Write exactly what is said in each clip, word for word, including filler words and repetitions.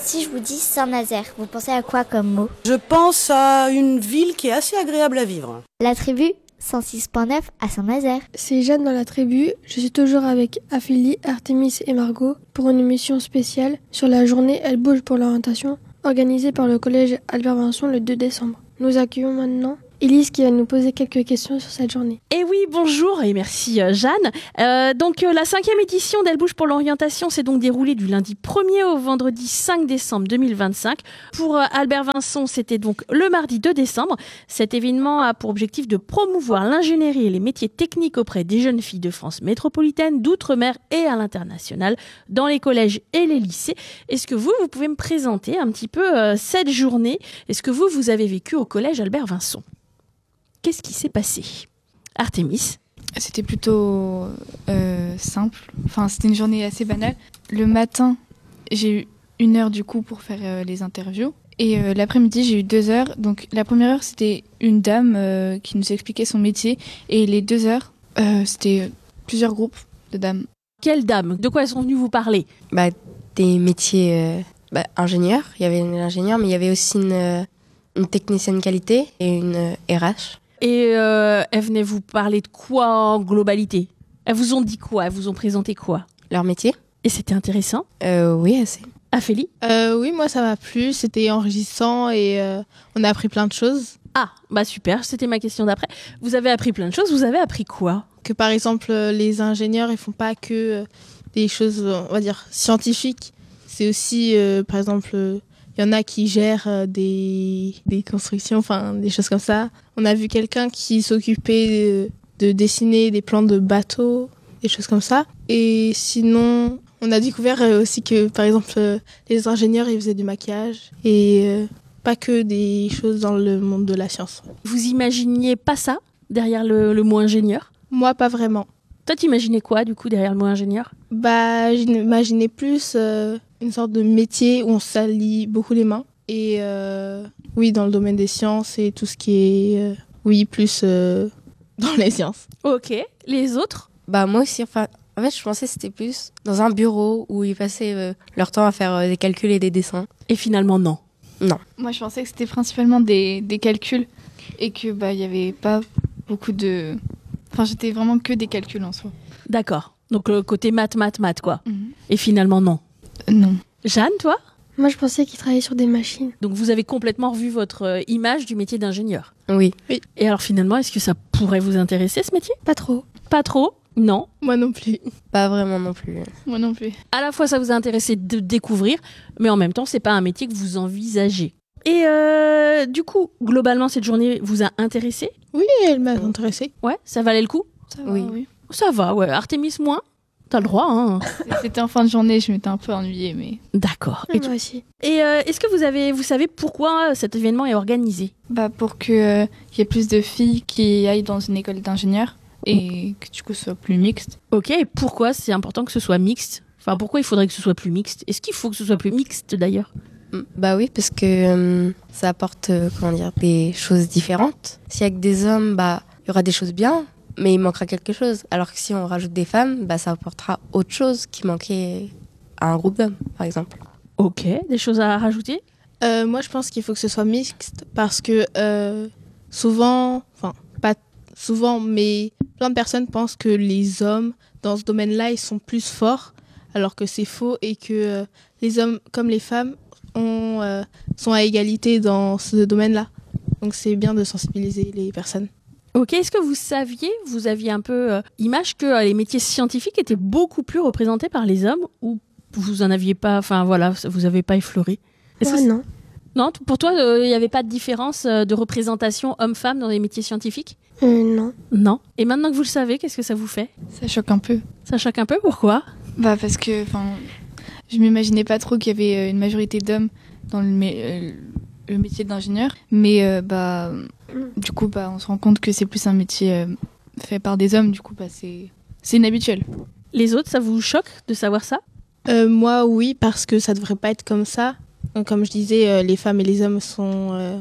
Si je vous dis Saint-Nazaire, vous pensez à quoi comme mot? Je pense à une ville qui est assez agréable à vivre. La tribu cent six point neuf à Saint-Nazaire. C'est Jeanne dans la tribu. Je suis toujours avec Aphélie, Artémis et Margot pour une émission spéciale sur la journée Elle bouge pour l'orientation organisée par le collège Albert Vincent le deux décembre. Nous accueillons maintenant Élise qui va nous poser quelques questions sur cette journée. Et oui, bonjour et merci euh, Jeanne. Euh, donc euh, la cinquième édition d'Elle bouge pour l'orientation s'est donc déroulée du lundi premier au vendredi cinq décembre deux mille vingt-cinq. Pour euh, Albert Vincent, c'était donc le mardi deux décembre. Cet événement a pour objectif de promouvoir l'ingénierie et les métiers techniques auprès des jeunes filles de France métropolitaine, d'outre-mer et à l'international, dans les collèges et les lycées. Est-ce que vous, vous pouvez me présenter un petit peu euh, cette journée? Est-ce que vous, vous avez vécu au collège Albert Vincent? Qu'est-ce qui s'est passé? Artémis? C'était plutôt euh, simple. Enfin, c'était une journée assez banale. Le matin, j'ai eu une heure du coup pour faire euh, les interviews. Et euh, l'après-midi, j'ai eu deux heures. Donc la première heure, c'était une dame euh, qui nous expliquait son métier. Et les deux heures, euh, c'était plusieurs groupes de dames. Quelles dames? De quoi elles sont venues vous parler? Bah, des métiers euh, bah, ingénieurs. Il y avait une ingénieure, mais il y avait aussi une, euh, une technicienne qualité et une euh, R H. Et euh, elles venaient vous parler de quoi en globalité? Elles vous ont dit quoi? Elles vous ont présenté quoi? Leur métier. Et c'était intéressant? euh, Oui, assez. Aphélie? euh, Oui, moi ça m'a plu, c'était enrichissant et euh, on a appris plein de choses. Ah, bah super, c'était ma question d'après. Vous avez appris plein de choses, vous avez appris quoi? Que par exemple, les ingénieurs, ils font pas que euh, des choses, on va dire, scientifiques. C'est aussi, euh, par exemple... Euh, il y en a qui gèrent euh, des, des constructions, enfin des choses comme ça. On a vu quelqu'un qui s'occupait de, de dessiner des plans de bateaux, des choses comme ça. Et sinon, on a découvert euh, aussi que, par exemple, euh, les ingénieurs, ils faisaient du maquillage. Et euh, pas que des choses dans le monde de la science. Vous imaginiez pas ça derrière le, le mot ingénieur? Moi, pas vraiment. Toi, t'imaginais quoi, du coup, derrière le mot ingénieur? Bah, j'imaginais plus... Euh, une sorte de métier où on salit beaucoup les mains. Et euh, oui, dans le domaine des sciences et tout ce qui est, euh, oui, plus euh, dans les sciences. Ok. Les autres? Bah moi aussi, enfin, en fait, je pensais que c'était plus dans un bureau où ils passaient euh, leur temps à faire euh, des calculs et des dessins. Et finalement, non. Non. Moi, je pensais que c'était principalement des, des calculs et que bah il y avait pas beaucoup de... Enfin, j'étais vraiment que des calculs en soi. D'accord. Donc le côté maths, maths, maths, quoi. Mm-hmm. Et finalement, non. Non. Jeanne, toi? Moi, je pensais qu'ils travaillaient sur des machines. Donc, vous avez complètement revu votre euh, image du métier d'ingénieur? Oui. Oui. Et alors, finalement, est-ce que ça pourrait vous intéresser, ce métier? Pas trop. Pas trop? Non. Moi non plus. Pas vraiment non plus. Moi non plus. À la fois, ça vous a intéressé de découvrir, mais en même temps, c'est pas un métier que vous envisagez. Et euh, du coup, globalement, cette journée vous a intéressé? Oui, elle m'a intéressée. Ouais, ça valait le coup? Ça va, Oui. oui. Ça va, ouais. Artémis, moins? T'as le droit, hein. C'était en fin de journée, je m'étais un peu ennuyée, mais... D'accord. Et Et, moi aussi. et euh, est-ce que vous avez, vous savez pourquoi cet événement est organisé? Bah, pour qu'il euh, y ait plus de filles qui aillent dans une école d'ingénieurs et que du coup ce soit plus mixte. Ok, et pourquoi c'est important que ce soit mixte? Enfin, pourquoi il faudrait que ce soit plus mixte? Est-ce qu'il faut que ce soit plus mixte, d'ailleurs? Bah oui, parce que euh, ça apporte, euh, comment dire, des choses différentes. S'il y a que des hommes, bah, il y aura des choses bien, mais il manquera quelque chose. Alors que si on rajoute des femmes, bah, ça apportera autre chose qui manquait à un groupe d'hommes, par exemple. Ok, des choses à rajouter? Euh, moi, je pense qu'il faut que ce soit mixte parce que euh, souvent, enfin, pas souvent, mais plein de personnes pensent que les hommes, dans ce domaine-là, ils sont plus forts, alors que c'est faux et que euh, les hommes, comme les femmes, ont, euh, sont à égalité dans ce domaine-là. Donc, c'est bien de sensibiliser les personnes. Ok, est-ce que vous saviez, vous aviez un peu euh, image que euh, les métiers scientifiques étaient beaucoup plus représentés par les hommes ou vous en aviez pas, enfin voilà, vous avez pas effleuré? Est-ce Moi, que non. Non, t- pour toi, il n'y avait pas de différence euh, de représentation homme-femme dans les métiers scientifiques? Euh, non. Non. Et maintenant que vous le savez, qu'est-ce que ça vous fait? Ça choque un peu. Ça choque un peu, pourquoi? Bah, parce que, enfin, je m'imaginais pas trop qu'il y avait euh, une majorité d'hommes dans le, mé- euh, le métier d'ingénieur. Mais, euh, bah, du coup, bah, on se rend compte que c'est plus un métier euh, fait par des hommes. Du coup, bah, c'est, c'est inhabituel. Les autres, ça vous choque de savoir ça? Euh, moi, oui, parce que ça devrait pas être comme ça. Donc, comme je disais, euh, les femmes et les hommes sont, euh,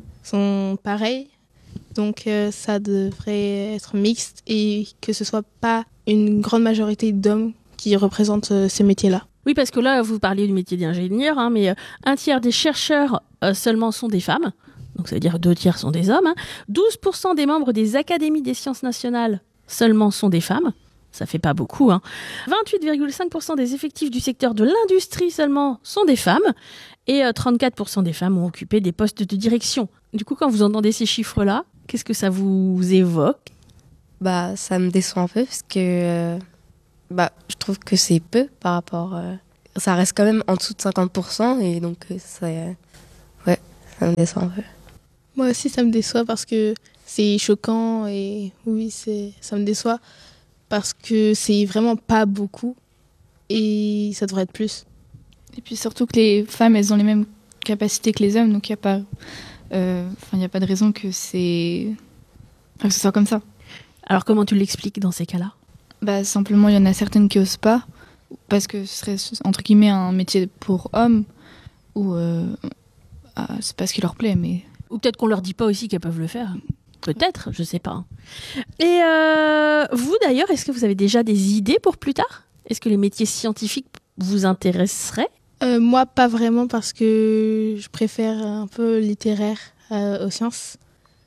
sont pareils. Donc, euh, ça devrait être mixte et que ce soit pas une grande majorité d'hommes qui représentent euh, ces métiers-là. Oui, parce que là, vous parliez du métier d'ingénieur, hein, mais euh, un tiers des chercheurs euh, seulement sont des femmes. Donc ça veut dire deux tiers sont des hommes. Hein. douze pour cent des membres des académies des sciences nationales seulement sont des femmes. Ça fait pas beaucoup. Hein. vingt-huit virgule cinq pour cent des effectifs du secteur de l'industrie seulement sont des femmes. Et euh, trente-quatre pour cent des femmes ont occupé des postes de direction. Du coup, quand vous entendez ces chiffres-là, qu'est-ce que ça vous évoque ? Bah, ça me déçoit un peu parce que euh, bah, je trouve que c'est peu par rapport... Euh, ça reste quand même en dessous de cinquante pour cent et donc euh, ça, euh, ouais, ça me déçoit un peu. Moi aussi, ça me déçoit parce que c'est choquant et oui, c'est, ça me déçoit parce que c'est vraiment pas beaucoup et ça devrait être plus. Et puis surtout que les femmes, elles ont les mêmes capacités que les hommes, donc il n'y a pas, euh, enfin, y a pas de raison que, c'est... enfin, que ce soit comme ça. Alors comment tu l'expliques dans ces cas-là ? Bah, simplement, il y en a certaines qui osent pas parce que ce serait entre guillemets un métier pour hommes ou euh, ah, c'est pas ce qui leur plaît, mais... Ou peut-être qu'on leur dit pas aussi qu'elles peuvent le faire. Peut-être, je sais pas. Et euh, vous d'ailleurs, est-ce que vous avez déjà des idées pour plus tard ? Est-ce que les métiers scientifiques vous intéresseraient ? Euh, moi, pas vraiment parce que je préfère un peu littéraire euh, aux sciences.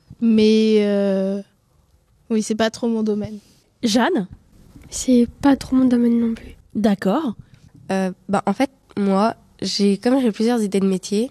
Mais euh, oui, c'est pas trop mon domaine. Jeanne ? C'est pas trop mon domaine non plus. D'accord. Euh, bah, en fait, moi, j'ai, comme j'ai plusieurs idées de métier,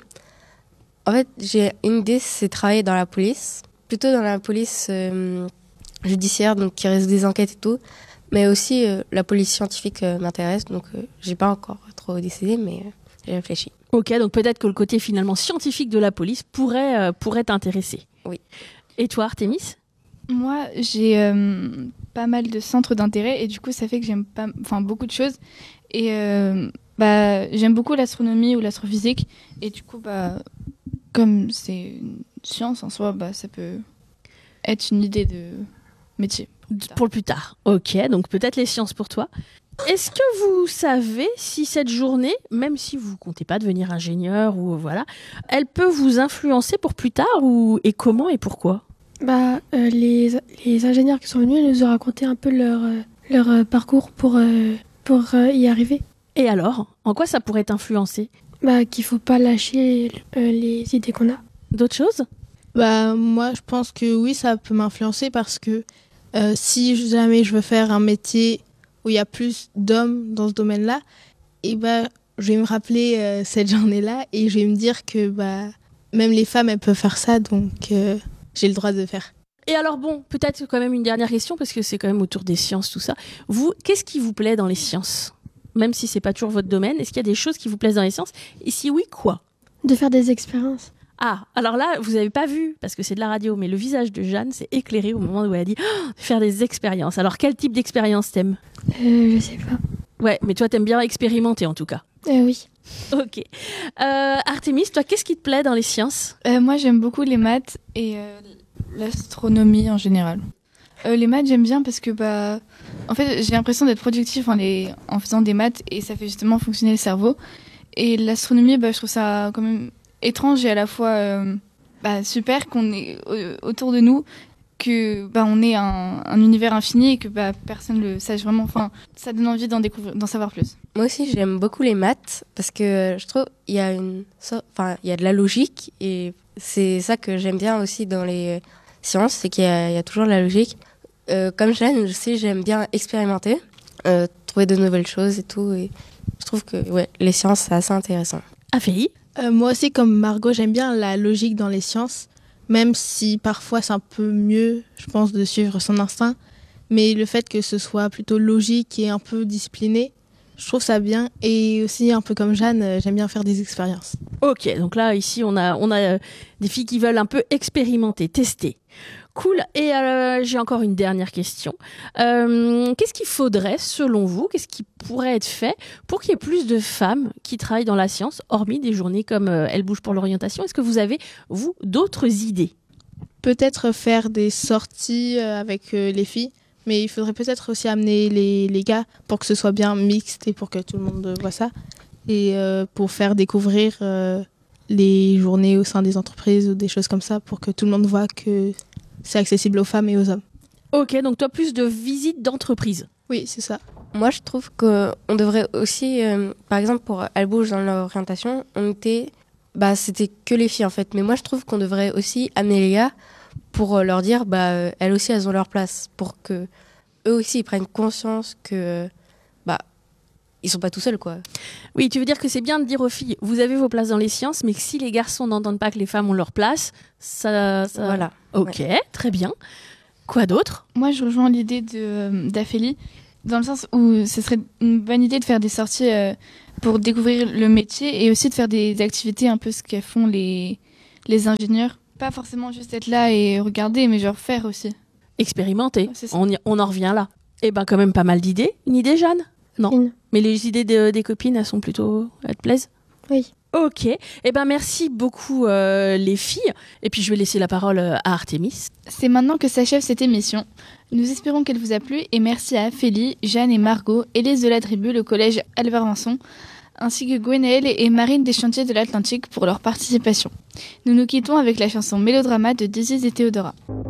en fait, j'ai une idée, c'est travailler dans la police. Plutôt dans la police euh, judiciaire, donc qui résout des enquêtes et tout. Mais aussi, euh, la police scientifique euh, m'intéresse, donc euh, j'ai pas encore trop décidé, mais euh, j'ai réfléchi. Ok, donc peut-être que le côté finalement scientifique de la police pourrait, euh, pourrait t'intéresser. Oui. Et toi, Artémis ? Moi, j'ai euh, pas mal de centres d'intérêt et du coup, ça fait que j'aime pas, enfin, beaucoup de choses. Et euh, bah, j'aime beaucoup l'astronomie ou l'astrophysique. Et du coup, bah, comme c'est une science en soi, bah, ça peut être une idée de métier. Pour le plus tard. Ok, donc peut-être les sciences pour toi. Est-ce que vous savez si cette journée, même si vous comptez pas devenir ingénieur ou voilà, elle peut vous influencer pour plus tard ou et comment et pourquoi ? Bah, euh, les, les ingénieurs qui sont venus nous ont raconté un peu leur, euh, leur euh, parcours pour, euh, pour euh, y arriver. Et alors, en quoi ça pourrait t'influencer ? Bah, qu'il faut pas lâcher euh, les idées qu'on a. D'autres choses ? Bah, moi, je pense que oui, ça peut m'influencer parce que euh, si jamais je veux faire un métier où il y a plus d'hommes dans ce domaine-là, et bah, je vais me rappeler euh, cette journée-là et je vais me dire que bah, même les femmes, elles peuvent faire ça, donc euh, j'ai le droit de le faire. Et alors bon, peut-être quand même une dernière question, parce que c'est quand même autour des sciences, tout ça. Vous, qu'est-ce qui vous plaît dans les sciences ? Même si c'est pas toujours votre domaine, est-ce qu'il y a des choses qui vous plaisent dans les sciences ? Et si oui, quoi ? De faire des expériences. Ah, alors là, vous n'avez pas vu, parce que c'est de la radio, mais le visage de Jeanne s'est éclairé au moment où elle a dit oh, faire des expériences. Alors, quel type d'expérience t'aimes ? Euh, je sais pas. Ouais, mais toi, t'aimes bien expérimenter en tout cas. Euh, oui. Ok. Euh, Artémis, toi, qu'est-ce qui te plaît dans les sciences ? Euh, moi, j'aime beaucoup les maths et euh, l'astronomie en général. Euh, les maths, j'aime bien parce que bah, en fait, j'ai l'impression d'être productif en, les... en faisant des maths et ça fait justement fonctionner le cerveau. Et l'astronomie, bah, je trouve ça quand même étrange et à la fois euh, bah, super qu'on est autour de nous, que bah, on ait un, un univers infini et que bah, personne le sache vraiment. Enfin, ça donne envie d'en découvrir, d'en savoir plus. Moi aussi, j'aime beaucoup les maths parce que je trouve il y a une, enfin, il y a de la logique et c'est ça que j'aime bien aussi dans les sciences, c'est qu'il y a, il y a toujours de la logique. Euh, comme Jeanne, je sais, j'aime bien expérimenter, euh, trouver de nouvelles choses et tout. Et je trouve que ouais, les sciences, c'est assez intéressant. Aphélie ? Euh, moi aussi, comme Margot, j'aime bien la logique dans les sciences, même si parfois c'est un peu mieux, je pense, de suivre son instinct. Mais le fait que ce soit plutôt logique et un peu discipliné, je trouve ça bien. Et aussi, un peu comme Jeanne, j'aime bien faire des expériences. Ok, donc là, ici, on a, on a euh, des filles qui veulent un peu expérimenter, tester. Cool. Et euh, j'ai encore une dernière question. Euh, qu'est-ce qu'il faudrait, selon vous, qu'est-ce qui pourrait être fait pour qu'il y ait plus de femmes qui travaillent dans la science, hormis des journées comme euh, Elles bougent pour l'orientation ? Est-ce que vous avez, vous, d'autres idées ? Peut-être faire des sorties avec euh, les filles, mais il faudrait peut-être aussi amener les, les gars pour que ce soit bien mixte et pour que tout le monde voit ça. Et euh, pour faire découvrir euh, les journées au sein des entreprises ou des choses comme ça, pour que tout le monde voit que c'est accessible aux femmes et aux hommes. Ok, donc toi, plus de visites d'entreprise. Oui, c'est ça. Moi, je trouve qu'on devrait aussi, euh, par exemple, pour Elles bougent dans l'orientation, on était, bah, c'était que les filles en fait. Mais moi, je trouve qu'on devrait aussi amener les gars pour euh, leur dire, bah, euh, elles aussi, elles ont leur place, pour que eux aussi ils prennent conscience que, bah, ils sont pas tout seuls, quoi. Oui, tu veux dire que c'est bien de dire aux filles, vous avez vos places dans les sciences, mais que si les garçons n'entendent pas que les femmes ont leur place, ça... ça... Voilà. Ok, Ouais. très bien. Quoi d'autre? Moi, je rejoins l'idée de, d'Aphélie, dans le sens où ce serait une bonne idée de faire des sorties euh, pour découvrir le métier et aussi de faire des activités un peu ce qu'elles font les, les ingénieurs. Pas forcément juste être là et regarder, mais genre faire aussi. Expérimenter. Ouais, c'est ça. On, y- on en revient là. Eh ben, quand même pas mal d'idées. Une idée, Jeanne? Non. Une. Mais les idées de- des copines, elles sont plutôt... Elles te plaisent? Oui. Ok. Eh ben, merci beaucoup, euh, les filles. Et puis, je vais laisser la parole euh, à Artémis. C'est maintenant que s'achève cette émission. Nous espérons qu'elle vous a plu et merci à Aphélie, Jeanne et Margot, Élise de la tribu, le collège Albert Vincent, ainsi que Gwenaëlle et Marine des Chantiers de l'Atlantique pour leur participation. Nous nous quittons avec la chanson Mélodrama de Dizzy et Théodora.